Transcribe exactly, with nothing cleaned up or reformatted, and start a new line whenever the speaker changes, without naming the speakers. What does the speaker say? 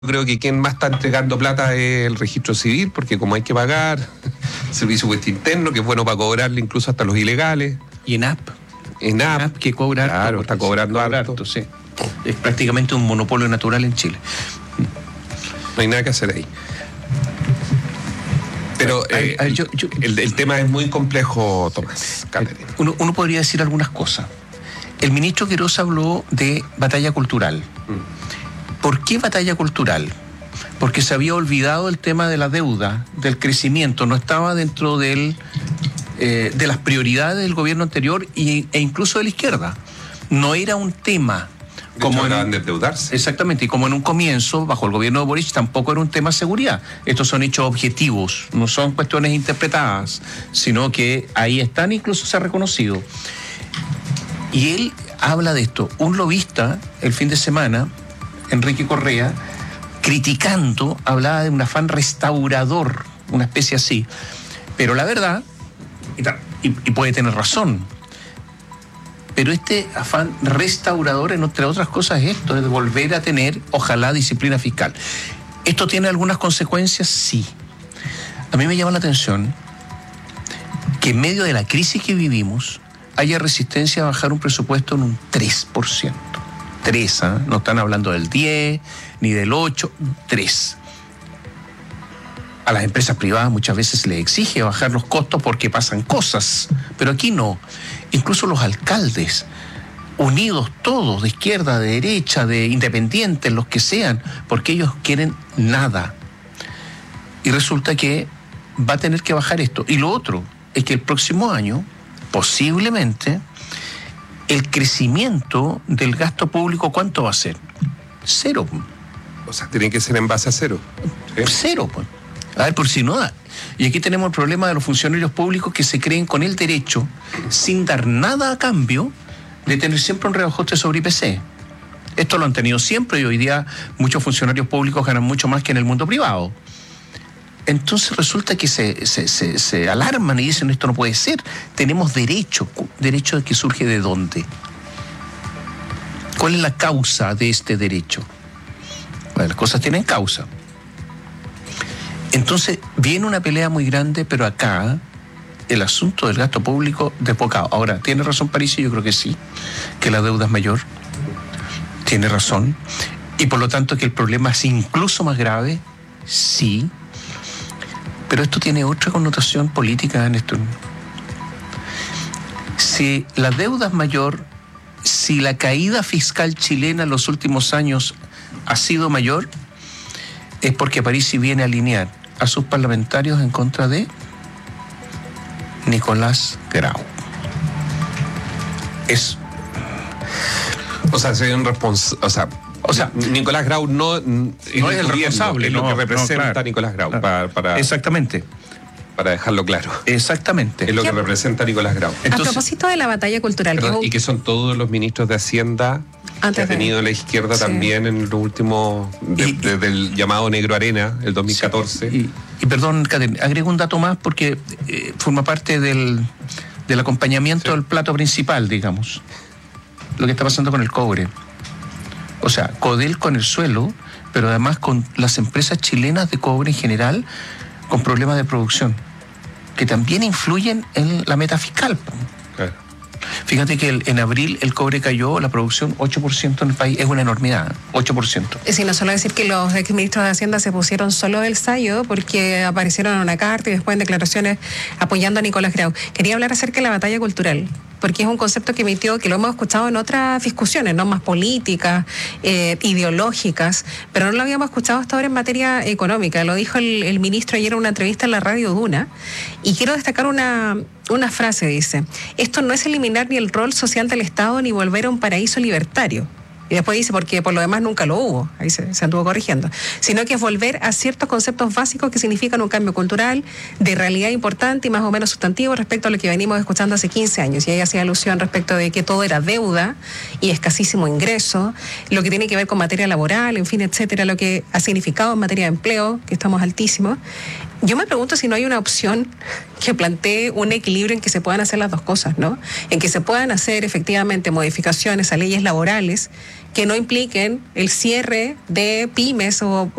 Creo que quien más está entregando plata es el registro civil, porque como hay que pagar, servicio de puesto interno, que es bueno para cobrarle incluso hasta los ilegales.
Y en app.
En app,
app que cobra
claro,
harto,
está cobrando
cobra
harto.
harto, sí. Es prácticamente un monopolio natural en Chile.
No hay nada que hacer ahí. Pero eh,
a ver, yo, yo,
el, el tema es muy complejo, Tomás.
Uno, uno podría decir algunas cosas. El ministro Queiroz habló de batalla cultural. Mm. ¿Por qué batalla cultural? Porque se había olvidado el tema de la deuda, del crecimiento, no estaba dentro del, eh, de las prioridades del gobierno anterior y, e incluso de la izquierda. No era un tema.
De como hablaban de endeudarse.
Exactamente, y como en un comienzo, bajo el gobierno de Boric, tampoco era un tema de seguridad. Estos son hechos objetivos, no son cuestiones interpretadas, sino que ahí están, incluso se ha reconocido. Y él habla de esto. Un lobista, el fin de semana, Enrique Correa, criticando, hablaba de un afán restaurador, una especie así. Pero la verdad, y, y puede tener razón, pero este afán restaurador, entre otras cosas, es esto, es de volver a tener, ojalá, disciplina fiscal. ¿Esto tiene algunas consecuencias? Sí. A mí me llama la atención que en medio de la crisis que vivimos haya resistencia a bajar un presupuesto en un tres por ciento. tres, ¿eh? No están hablando del diez, ni del ocho, tres. A las empresas privadas muchas veces se les exige bajar los costos porque pasan cosas, pero aquí no. Incluso los alcaldes, unidos todos, de izquierda, de derecha, de independientes, los que sean, porque ellos quieren nada. Y resulta que va a tener que bajar esto. Y lo otro es que el próximo año, posiblemente, el crecimiento del gasto público, ¿cuánto va a ser? Cero.
O sea, tiene que ser en base a cero.
¿Sí? Cero, pues. A ver, por si no da. Y aquí tenemos el problema de los funcionarios públicos que se creen con el derecho, sin dar nada a cambio, de tener siempre un reajuste sobre I P C. Esto lo han tenido siempre y hoy día muchos funcionarios públicos ganan mucho más que en el mundo privado. Entonces resulta que se, se, se, se alarman y dicen esto no puede ser. Tenemos derecho. ¿Derecho de que surge de dónde? ¿Cuál es la causa de este derecho? Bueno, las cosas tienen causa. Entonces viene una pelea muy grande, pero acá el asunto del gasto público desbocado. Ahora, ¿tiene razón Parisi? Yo creo que sí, que la deuda es mayor. Tiene razón. Y por lo tanto que el problema es incluso más grave, sí. Pero esto tiene otra connotación política, Néstor. Si la deuda es mayor, si la caída fiscal chilena en los últimos años ha sido mayor, es porque Parisi viene a alinear a sus parlamentarios en contra de Nicolás Grau. Es...
O sea, soy un responsable... O sea... O sea, Nicolás Grau no,
no es el responsable,
es lo
no,
que representa
no, claro,
Nicolás Grau.
Claro.
Para, para,
Exactamente.
Para dejarlo claro.
Exactamente.
Es lo que representa Nicolás Grau.
Entonces, a propósito de la batalla cultural.
Perdón, que... Y que son todos los ministros de Hacienda Antes que ha tenido de... la izquierda sí. también en los últimos... De, y, de, del llamado Negro Arena, el dos mil catorce.
Sí. Y, y perdón, Catherine, agrego un dato más porque eh, forma parte del, del acompañamiento sí. del plato principal, digamos. Lo que está pasando con el cobre. O sea, Codelco en el suelo, pero además con las empresas chilenas de cobre en general, con problemas de producción, que también influyen en la meta fiscal. Claro. Fíjate que el, en abril el cobre cayó, la producción ocho por ciento en el país, es una enormidad, ocho por ciento.
Sí, no solo decir que los exministros de Hacienda se pusieron solo del sayo porque aparecieron en una carta y después en declaraciones apoyando a Nicolás Grau. Quería hablar acerca de la batalla cultural, porque es un concepto que emitió, que lo hemos escuchado en otras discusiones, no más políticas, eh, ideológicas, pero no lo habíamos escuchado hasta ahora en materia económica. Lo dijo el, el ministro ayer en una entrevista en la radio Duna, y quiero destacar una, una frase, dice: esto no es eliminar ni el rol social del Estado ni volver a un paraíso libertario. Y después dice, porque por lo demás nunca lo hubo, ahí se, se anduvo corrigiendo, sino que es volver a ciertos conceptos básicos que significan un cambio cultural de realidad importante y más o menos sustantivo respecto a lo que venimos escuchando hace quince años. Y ahí hacía alusión respecto de que todo era deuda y escasísimo ingreso, lo que tiene que ver con materia laboral, en fin, etcétera, lo que ha significado en materia de empleo, que estamos altísimos. Yo me pregunto si no hay una opción que plantee un equilibrio en que se puedan hacer las dos cosas, ¿no? En que se puedan hacer efectivamente modificaciones a leyes laborales que no impliquen el cierre de pymes o